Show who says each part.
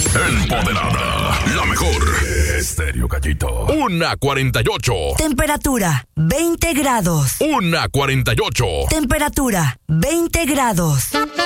Speaker 1: Empoderada. La mejor. Estéreo Gallito. 1:48.
Speaker 2: Temperatura 20 grados.
Speaker 1: 1:48.
Speaker 2: Temperatura 20 grados.